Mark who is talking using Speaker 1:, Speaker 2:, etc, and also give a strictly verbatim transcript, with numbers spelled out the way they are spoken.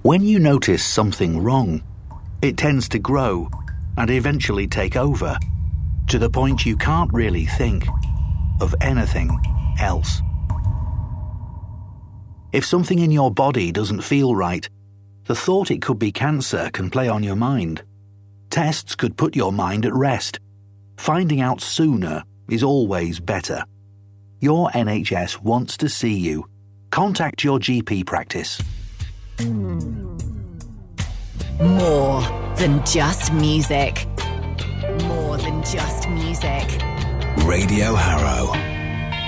Speaker 1: When you notice something wrong, it tends to grow and eventually take over, to the point you can't really think of anything else. If something in your body doesn't feel right, the thought it could be cancer can play on your mind. Tests could put your mind at rest. Finding out sooner is always better. Your N H S wants to see you. Contact your G P practice.
Speaker 2: More than just music. More than just music.
Speaker 3: Radio Harrow.